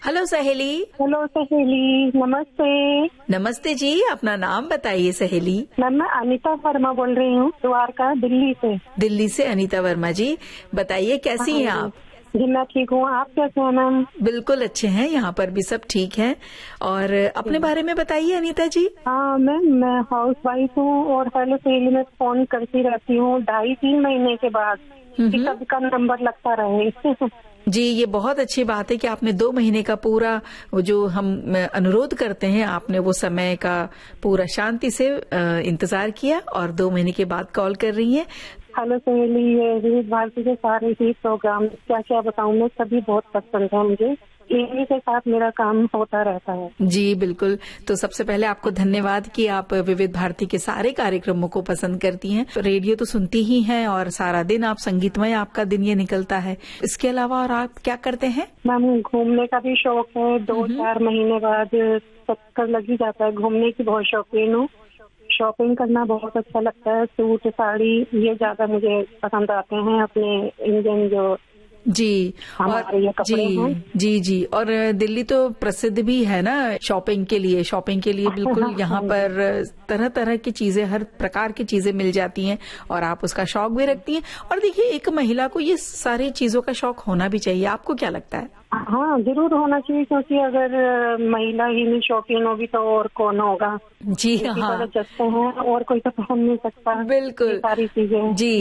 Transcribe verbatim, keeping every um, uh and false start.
Hello सहेली। Hello सहेली, नमस्ते। नमस्ते जी, अपना नाम बताइए सहेली। मैम मैं अनीता वर्मा बोल रही हूँ, द्वारका, दिल्ली से। दिल्ली से अनीता वर्मा जी, बताइए कैसी हैं आप? जी मैं ठीक हूँ, आप कैसे हैं मैम? बिल्कुल अच्छे हैं, यहाँ पर भी सब ठीक है। और अपने बारे में बताइए अनीता जी। हाँ मैम, मैं हाउस वाइफ हूँ और हेलो सहेली में फोन करती रहती हूँ ढाई तीन महीने के बाद कि कब का नंबर लगता रहे। जी, ये बहुत अच्छी बात है कि आपने दो महीने का पूरा जो हम अनुरोध करते हैं, आपने वो समय का पूरा शांति से इंतजार किया और दो महीने के बाद कॉल कर रही हैं। हेलो सहेली, ये विविध भारती के सारे ही प्रोग्राम क्या क्या बताऊँ मैं, सभी बहुत पसंद है मुझे। इन्हीं के साथ मेरा काम होता रहता है। जी बिल्कुल। तो सबसे पहले आपको धन्यवाद कि आप विविध भारती के सारे कार्यक्रमों को पसंद करती हैं। रेडियो तो सुनती ही हैं और सारा दिन आप संगीतमय आपका दिन ये निकलता है। इसके अलावा और आप क्या करते हैं? मैम घूमने का भी शौक है, दो चार महीने बाद चक्कर लग ही जाता है। घूमने की बहुत शौकीन हूँ, शॉपिंग करना बहुत अच्छा लगता है। सूट साड़ी ये ज्यादा मुझे पसंद आते हैं, अपने इंडियन जो जी और जी जी जी और दिल्ली तो प्रसिद्ध भी है ना शॉपिंग के लिए। शॉपिंग के लिए बिल्कुल यहाँ पर तरह तरह की चीजें, हर प्रकार की चीजें मिल जाती हैं और आप उसका शौक भी रखती हैं। और देखिए, एक महिला को ये सारी चीजों का शौक होना भी चाहिए। आपको क्या लगता है? हाँ जरूर होना चाहिए, क्योंकि अगर महिला ही नहीं शौकीन होगी तो और कौन होगा? जी हाँ, जचते हैं और कोई तो पहन नहीं सकता बिल्कुल सारी चीजें। जी।